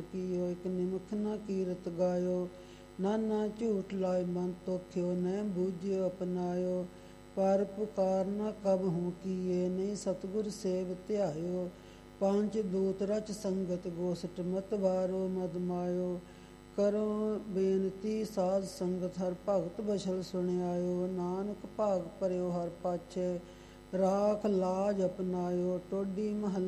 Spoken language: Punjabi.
ਕੀਓ, ਇਕ ਨਿਮਖ ਨਾ ਕੀਰਤ ਗਾਇਓ। ਨਾਨਾ ਝੂਠ ਲਾਇ ਮਨ ਤੋਖਿਓ, ਨਹਿ ਬੂਝਿਓ ਅਪਨਾਇਓ। ਪਰ ਪੁਕਾਰ ਨਾ ਕਬ ਹੂੰ ਕੀਏ, ਨਹੀਂ ਸਤਿਗੁਰ ਸੇਵ ਧਿਆਇਓ। ਪੰਜ ਦੂਤ ਰਚ ਸੰਗਤ ਗੋਸਟ, ਮਤ ਵਾਰੋ ਮਦ ਮਾਇਓ। ਕਰੋ ਬੇਨਤੀ ਸਾਧ ਸੰਗਤ, ਹਰ ਭਗਤ ਬਛਲ ਸੁਣਿਆਇਓ। ਨਾਨਕ ਭਾਗ ਭਰਿਓ ਹਰ ਪਾਛੈ, ਰਾਖ ਲਾਜ ਅਪਨਾਇਓ। ਟੋਡੀ ਮਹੱਲਾ